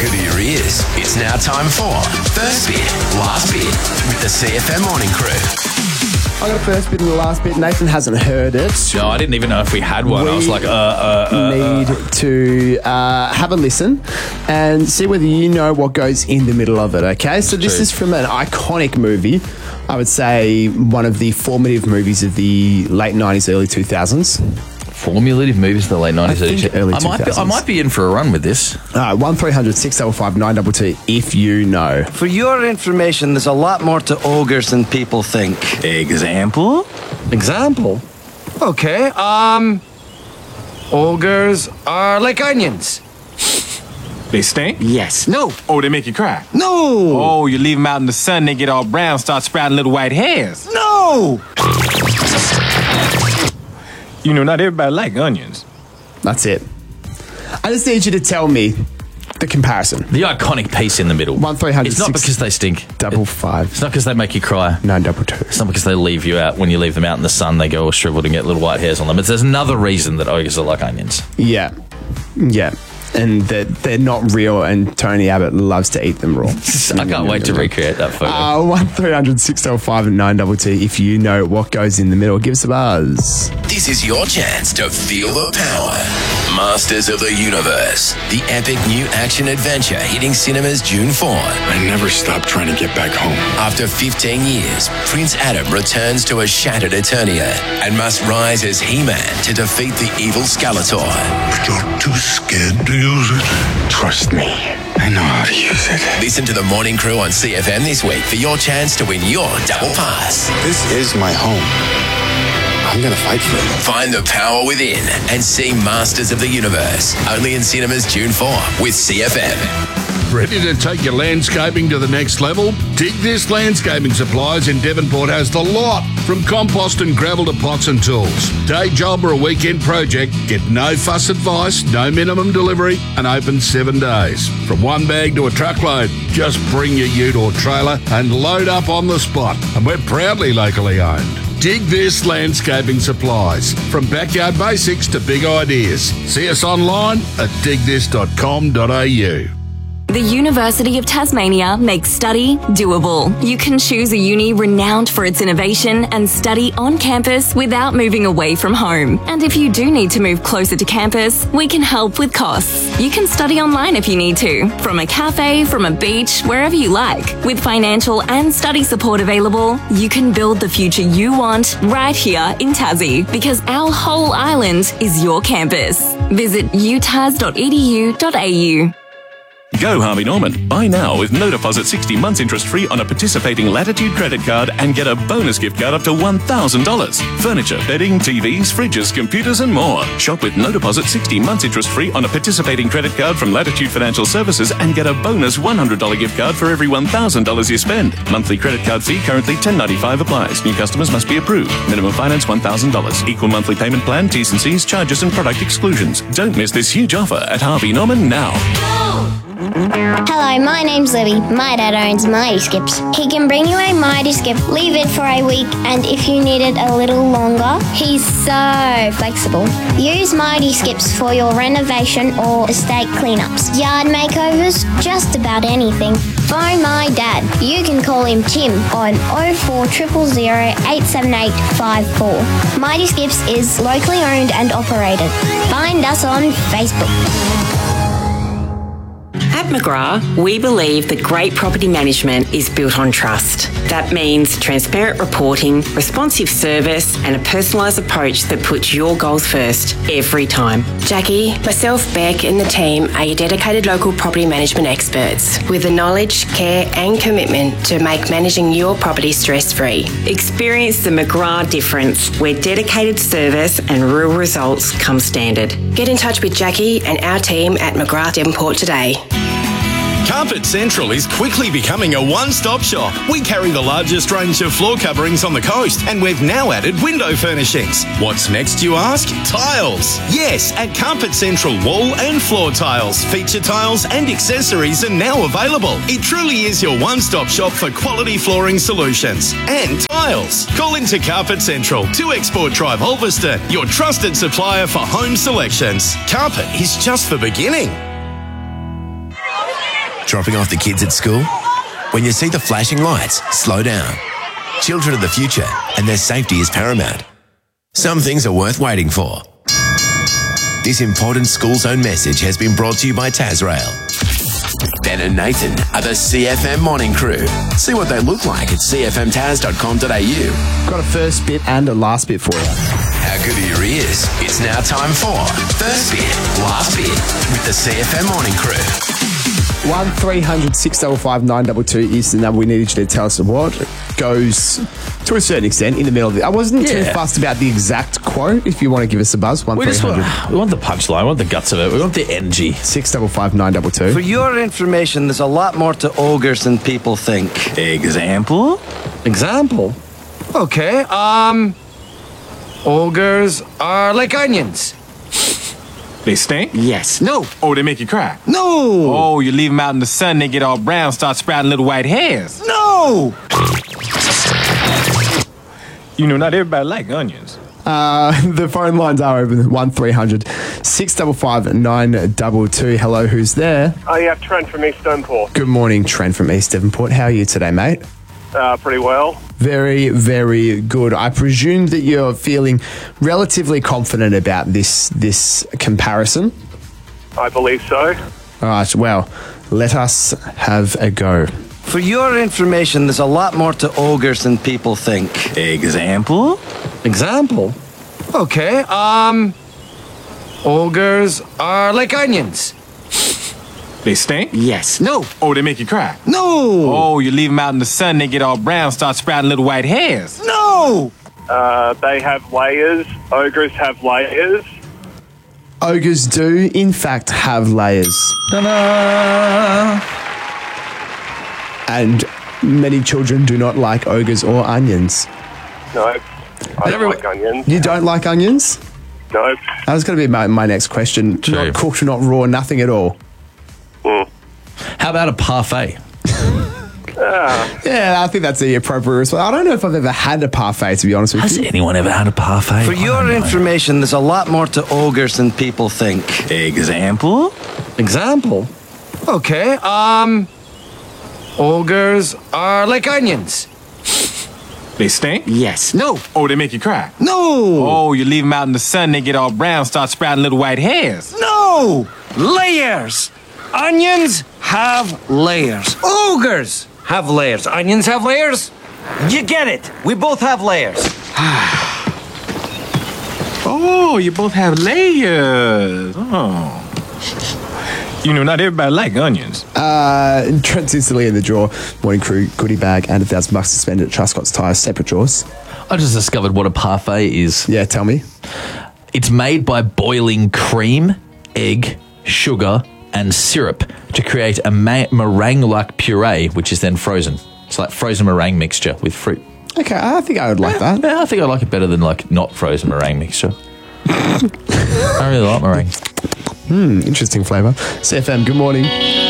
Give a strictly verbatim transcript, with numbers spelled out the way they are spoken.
Good to your ears. It's now time for First Bit, Last Bit with the C F M Morning Crew. I got a first bit and the last bit. Nathan hasn't heard it. No, I didn't even know if we had one. We I was like, uh, uh, uh. need uh. to uh, have a listen and see whether you know what goes in the middle of it, okay? So this True. is from an iconic movie. I would say one of the formative movies of the late nineties, early two thousands. Formulative movies in the late nineties. I think early I might, be, I two thousands. might be in for a run with this. Uh, one three hundred six five five nine two two if you know. For your information, there's a lot more to ogres than people think. Example? Example? Okay, um... ogres are like onions. They stink? Yes. No. Oh, they make you cry? No. Oh, you leave them out in the sun, they get all brown, start sprouting little white hairs. No. You know, not everybody like onions. That's it. I just need you to tell me the comparison. The iconic piece in the middle. One three hundred It's not six because they stink. Double It- five. It's not because they make you cry. Nine double two. It's not because they leave you out when you leave them out in the sun. They go all shriveled and get little white hairs on them. It's, there's another reason that ogres are like onions. Yeah. Yeah. And that they're not real, and Tony Abbott loves to eat them raw. I can't wait to recreate that photo. Uh, one three hundred six oh five nine two two if you know what goes in the middle. Give us a buzz. This is your chance to feel the power. Masters of the Universe, the epic new action adventure hitting cinemas June fourth. I never stopped trying to get back home. After fifteen years, Prince Adam returns to a shattered Eternia and must rise as He-Man to defeat the evil Skeletor. But you're too scared to use it. Trust me, I know how to use it. Listen to the Morning Crew on C F M this week for your chance to win your double pass. This is my home. I'm gonna fight for it. Find the power within and see Masters of the Universe. Only in cinemas June fourth with C F M. Ready to take your landscaping to the next level? Dig This Landscaping Supplies in Devonport has the lot. From compost and gravel to pots and tools. Day job or a weekend project, get no fuss advice, no minimum delivery, and open seven days. From one bag to a truckload, just bring your ute or trailer and load up on the spot. And we're proudly locally owned. Dig This Landscaping Supplies. From backyard basics to big ideas. See us online at dig this dot com dot a u. The University of Tasmania makes study doable. You can choose a uni renowned for its innovation and study on campus without moving away from home. And if you do need to move closer to campus, we can help with costs. You can study online if you need to, from a cafe, from a beach, wherever you like. With financial and study support available, you can build the future you want right here in Tassie, because our whole island is your campus. Visit u tas dot e d u dot a u. Go Harvey Norman. Buy now with no deposit sixty months interest free on a participating Latitude credit card and get a bonus gift card up to one thousand dollars. Furniture, bedding, T Vs, fridges, computers and more. Shop with no deposit sixty months interest free on a participating credit card from Latitude Financial Services and get a bonus one hundred dollars gift card for every one thousand dollars you spend. Monthly credit card fee currently ten ninety-five applies. New customers must be approved. Minimum finance one thousand dollars. Equal monthly payment plan, T's and C's, charges and product exclusions. Don't miss this huge offer at Harvey Norman now. Hello, my name's Libby. My dad owns Mighty Skips. He can bring you a Mighty Skip, leave it for a week, and if you need it a little longer, he's so flexible. Use Mighty Skips for your renovation or estate cleanups, yard makeovers, just about anything. Phone my dad. You can call him Tim on oh four zero zero zero eight seven eight five four. Mighty Skips is locally owned and operated. Find us on Facebook. At McGrath, we believe that great property management is built on trust. That means transparent reporting, responsive service, and a personalised approach that puts your goals first every time. Jackie, myself, Beck, and the team are your dedicated local property management experts with the knowledge, care, and commitment to make managing your property stress-free. Experience the McGrath difference, where dedicated service and real results come standard. Get in touch with Jackie and our team at McGrath Devonport today. Carpet Central is quickly becoming a one-stop shop. We carry the largest range of floor coverings on the coast, and we've now added window furnishings. What's next, you ask? Tiles. Yes, at Carpet Central, wall and floor tiles, feature tiles and accessories are now available. It truly is your one-stop shop for quality flooring solutions and tiles. Call into Carpet Central, two Export Drive, Ulverston, your trusted supplier for home selections. Carpet is just the beginning. Dropping off the kids at school? When you see the flashing lights, slow down. Children are the future, and their safety is paramount. Some things are worth waiting for. This important school zone message has been brought to you by Tasrail. Ben and Nathan are the C F M Morning Crew. See what they look like at c f m taz dot com dot a u. Got a first bit and a last bit for you. How good are your ears? It's now time for First Bit, Last Bit with the C F M Morning Crew. one three hundred six five five nine two two is the number we needed you to tell us what goes to a certain extent in the middle of it. I wasn't too Yeah. fussed about the exact quote. If you want to give us a buzz, one We three just hundred want, we want the punchline. We want the guts of it. We want the energy. six five five nine two two. For your information, there's a lot more to ogres than people think. Example? Example? Okay, um... ogres are like onions. They stink? Yes. No. Oh, they make you cry? No. Oh, you leave them out in the sun, they get all brown, start sprouting little white hairs. No. You know, not everybody like onions. Uh, the phone lines are open. one three hundred six five five nine two two. Hello, who's there? Oh, yeah, Trent from East Devonport. Good morning, Trent from East Devonport. How are you today, mate? Uh, pretty well. Very, very good. I presume that you're feeling relatively confident about this this comparison. I believe so. All right, well, let us have a go. For your information, there's a lot more to ogres than people think. Example? Example? Okay, um... ogres are like onions. They stink? Yes. No. Oh, they make you cry? No. Oh, you leave them out in the sun, they get all brown, start sprouting little white hairs. No. Uh, they have layers. Ogres have layers. Ogres do, in fact, have layers. Ta-da! And many children do not like ogres or onions. No. I don't like onions. You don't like onions? No. That was going to be my, my next question. True. Not cooked, not raw, nothing at all. Mm. How about a parfait? Ah. Yeah, I think that's the appropriate response. I don't know if I've ever had a parfait, to be honest with Has you. anyone ever had a parfait? For your information, there's a lot more to ogres than people think. Example? Example? Okay, um... ogres are like onions. They stink? Yes. No. Oh, they make you cry? No. Oh, you leave them out in the sun, they get all brown, start sprouting little white hairs. No. Layers. Onions have layers. Ogres have layers. Onions have layers. You get it. We both have layers. Oh, you both have layers. Oh. You know, not everybody like onions. Uh, Trent's instantly in the draw. Morning Crew, goodie bag, and a thousand bucks to spend at Truscott's Tyres. Separate draws. I just discovered what a parfait is. Yeah, tell me. It's made by boiling cream, egg, sugar, and syrup to create a ma- meringue-like puree, which is then frozen. It's like frozen meringue mixture with fruit. Okay, I think I would like yeah, that. Yeah, I think I like it better than like not frozen meringue mixture. I really like meringue. Hmm, interesting flavour. C F M, good morning.